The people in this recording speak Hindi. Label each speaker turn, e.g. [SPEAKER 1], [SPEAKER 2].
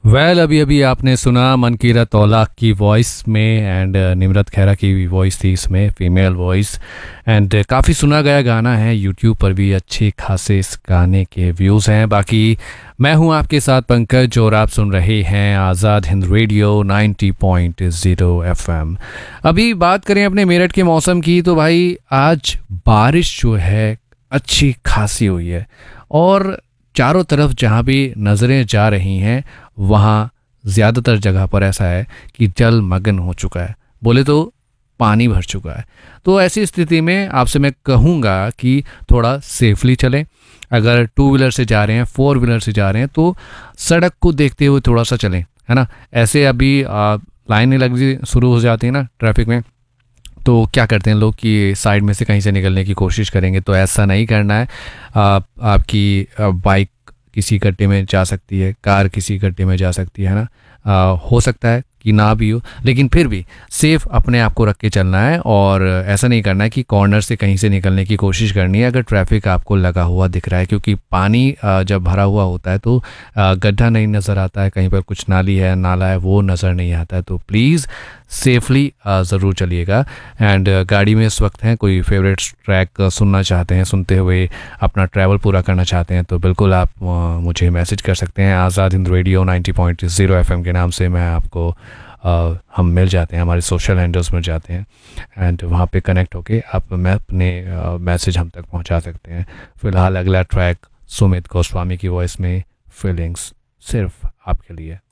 [SPEAKER 1] अभी अभी आपने सुना मनकीरत तौला की वॉइस में एंड निमरत खैरा की भी वॉइस थी इसमें, फीमेल वॉइस। एंड काफ़ी सुना गया गाना है, यूट्यूब पर भी अच्छे खासे इस गाने के व्यूज़ हैं। बाकी मैं हूं आपके साथ पंकज और आप सुन रहे हैं आज़ाद हिंद रेडियो 90.0 एफएम। अभी बात करें अपने मेरठ के मौसम की तो भाई आज बारिश जो है अच्छी खासी हुई है और चारों तरफ जहाँ भी नज़रें जा रही हैं वहाँ ज़्यादातर जगह पर ऐसा है कि जलमग्न हो चुका है, बोले तो पानी भर चुका है। तो ऐसी स्थिति में आपसे मैं कहूँगा कि थोड़ा सेफली चलें। अगर टू व्हीलर से जा रहे हैं, फोर व्हीलर से जा रहे हैं तो सड़क को देखते हुए थोड़ा सा चलें, है ना। ऐसे अभी लाइनें लगनी शुरू हो जाती हैं ना ट्रैफिक में, तो क्या करते हैं लोग कि साइड में से कहीं से निकलने की कोशिश करेंगे, तो ऐसा नहीं करना है। आपकी बाइक किसी गड्ढे में जा सकती है, कार किसी गड्ढे में जा सकती है ना। हो सकता है कि ना भी हो, लेकिन फिर भी सेफ अपने आप को रख के चलना है और ऐसा नहीं करना है कि कॉर्नर से कहीं से निकलने की कोशिश करनी है अगर ट्रैफिक आपको लगा हुआ दिख रहा है, क्योंकि पानी जब भरा हुआ होता है तो गड्ढा नहीं नज़र आता है, कहीं पर कुछ नाली है नाला है वो नज़र नहीं आता है। तो प्लीज़ सेफली ज़रूर चलिएगा। एंड गाड़ी में इस वक्त हैं, कोई फेवरेट ट्रैक सुनना चाहते हैं, सुनते हुए अपना ट्रैवल पूरा करना चाहते हैं तो बिल्कुल आप मुझे मैसेज कर सकते हैं। आज़ाद हिंद रेडियो 90.0 एफएम के नाम से मैं आपको हम मिल जाते हैं, हमारे सोशल हैंडल्स मिल जाते हैं एंड वहाँ पे कनेक्ट होके आप मैं अपने मैसेज हम तक पहुँचा सकते हैं। फ़िलहाल अगला ट्रैक सुमित गोस्वामी की वॉइस में फीलिंग्स सिर्फ आपके लिए।